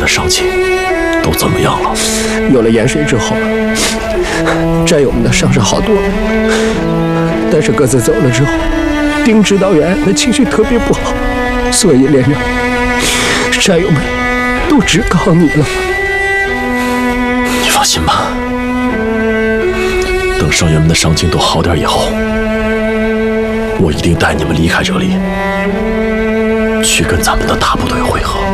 伤情都怎么样了？ 有了盐水之后，战友们的伤势好多了。但是各自走了之后，丁指导员的情绪特别不好，所以连长，战友们都只靠你了。 你放心吧，等伤员们的伤情都好点以后，我一定带你们离开这里，去跟咱们的大部队会合。